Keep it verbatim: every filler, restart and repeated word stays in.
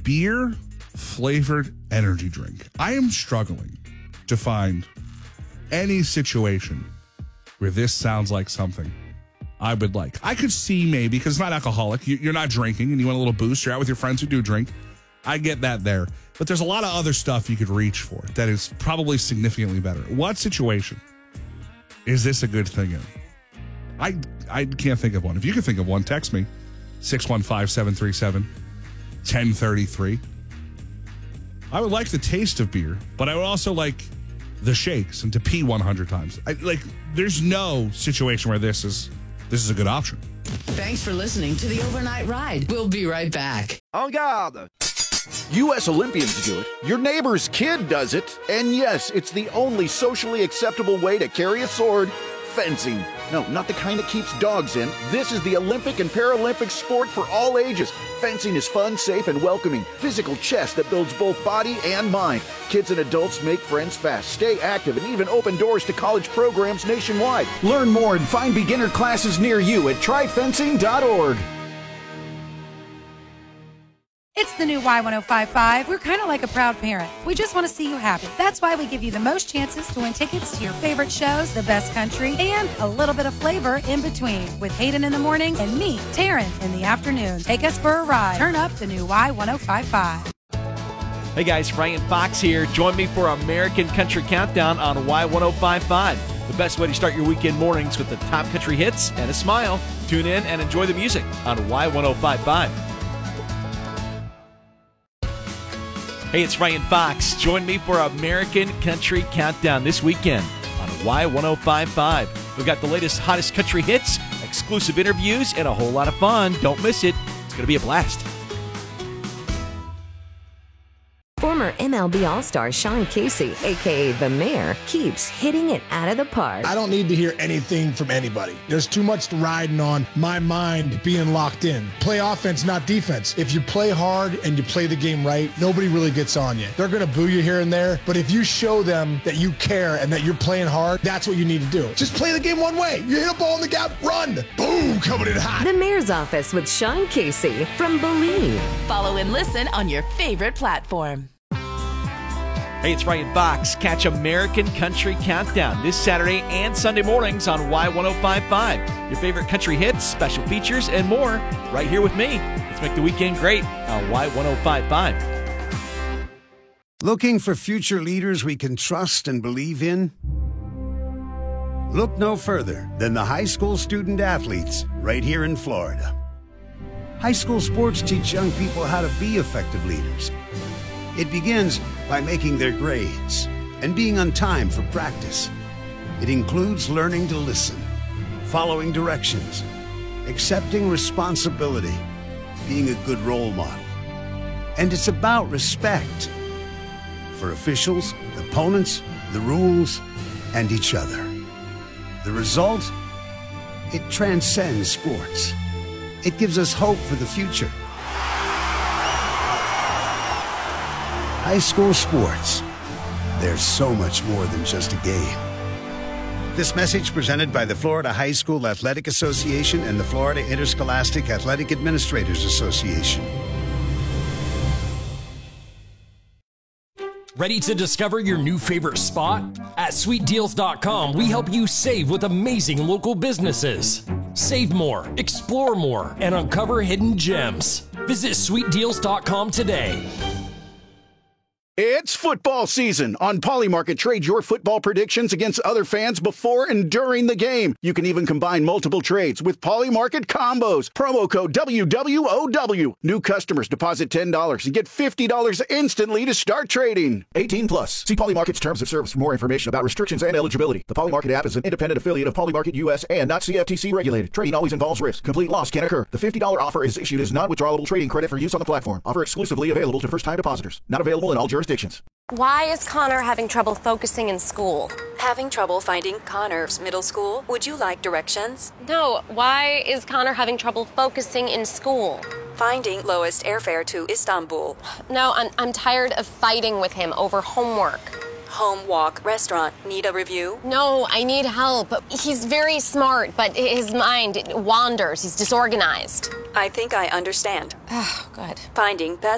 beer flavored energy drink. I am struggling to find any situation where this sounds like something I would like. I could see maybe, because it's not alcoholic, you, you're not drinking and you want a little boost, you're out with your friends who do drink. I get that there. But there's a lot of other stuff you could reach for that is probably significantly better. What situation is this a good thing in? I I can't think of one. If you can think of one, text me. six one five, seven three seven, one zero three three. I would like the taste of beer, but I would also like the shakes and to pee one hundred times. I, like, there's no situation where this is this is a good option. Thanks for listening to the Overnight Ride. We'll be right back. En garde! U S Olympians do it, your neighbor's kid does it, and yes, it's the only socially acceptable way to carry a sword, fencing. No, not the kind that keeps dogs in. This is the Olympic and Paralympic sport for all ages. Fencing is fun, safe, and welcoming. Physical chess that builds both body and mind. Kids and adults make friends fast, stay active, and even open doors to college programs nationwide. Learn more and find beginner classes near you at try fencing dot org. It's the new Y ten fifty-five. We're kind of like a proud parent. We just want to see you happy. That's why we give you the most chances to win tickets to your favorite shows, the best country, and a little bit of flavor in between. With Hayden in the mornings and me, Taryn, in the afternoon. Take us for a ride. Turn up the new Y ten fifty-five. Hey guys, Ryan Fox here. Join me for American Country Countdown on Y ten fifty-five. The best way to start your weekend mornings with the top country hits and a smile. Tune in and enjoy the music on Y ten fifty-five. Hey, it's Ryan Fox. Join me for American Country Countdown this weekend on Y ten fifty-five. We've got the latest, hottest country hits, exclusive interviews, and a whole lot of fun. Don't miss it. It's going to be a blast. Former M L B All-Star Sean Casey, a k a. The Mayor, keeps hitting it out of the park. I don't need to hear anything from anybody. There's too much riding on my mind being locked in. Play offense, not defense. If you play hard and you play the game right, nobody really gets on you. They're going to boo you here and there, but if you show them that you care and that you're playing hard, that's what you need to do. Just play the game one way. You hit a ball in the gap, run. Boom, coming in hot. The Mayor's Office with Sean Casey from Believe. Follow and listen on your favorite platform. Hey, it's Ryan Fox. Catch American Country Countdown this Saturday and Sunday mornings on Y ten fifty-five. Your favorite country hits, special features, and more right here with me. Let's make the weekend great on Y ten fifty-five. Looking for future leaders we can trust and believe in? Look no further than the high school student athletes right here in Florida. High school sports teach young people how to be effective leaders. It begins by making their grades and being on time for practice. It includes learning to listen, following directions, accepting responsibility, being a good role model. And it's about respect for officials, opponents, the rules, and each other. The result? It transcends sports. It gives us hope for the future. High school sports. There's so much more than just a game. This message presented by the Florida High School Athletic Association and the Florida Interscholastic Athletic Administrators Association. Ready to discover your new favorite spot? At sweet deals dot com, we help you save with amazing local businesses. Save more, explore more, and uncover hidden gems. Visit sweet deals dot com today. It's football season. On Polymarket, trade your football predictions against other fans before and during the game. You can even combine multiple trades with Polymarket combos. Promo code W W O W. New customers deposit ten dollars and get fifty dollars instantly to start trading. eighteen plus. See Polymarket's terms of service for more information about restrictions and eligibility. The Polymarket app is an independent affiliate of Polymarket U S and not C F T C regulated. Trading always involves risk. Complete loss can occur. The fifty dollars offer is issued as non-withdrawable trading credit for use on the platform. Offer exclusively available to first-time depositors. Not available in all jurisdictions. Why is Connor having trouble focusing in school? Having trouble finding Connor's middle school? Would you like directions? No, why is Connor having trouble focusing in school? Finding lowest airfare to Istanbul. No, I'm, I'm tired of fighting with him over homework. Home Walk Restaurant. Need a review? No, I need help. He's very smart, but his mind wanders. He's disorganized. I think I understand. Oh, good. Finding best